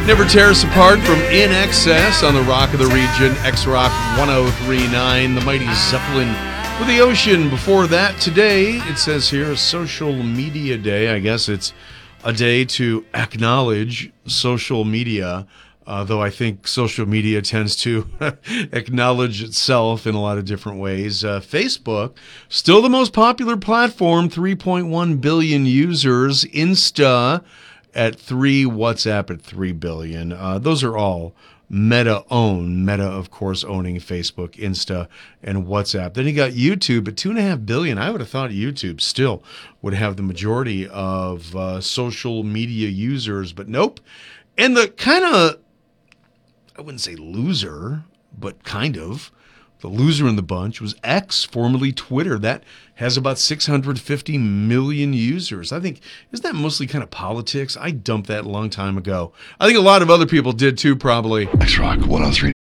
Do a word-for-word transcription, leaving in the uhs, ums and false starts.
Never Tear Us Apart from In Excess on the Rock of the Region, X-Rock one oh three point nine, the mighty Zeppelin with the Ocean. Before that, today, it says here, Social Media Day. I guess it's a day to acknowledge social media, uh, though I think social media tends to acknowledge itself in a lot of different ways. Uh, Facebook, still the most popular platform, three point one billion users. Insta at three, WhatsApp at three billion. Uh, those are all Meta-owned. Meta, of course, owning Facebook, Insta, and WhatsApp. Then you got YouTube at two and a half billion. I would have thought YouTube still would have the majority of uh, social media users, but nope. And the kind of, I wouldn't say loser, but kind of, the loser in the bunch was X, formerly Twitter. That has about six hundred fifty million users. I think, isn't that mostly kind of politics? I dumped that a long time ago. I think a lot of other people did too, probably. X-Rock one oh three.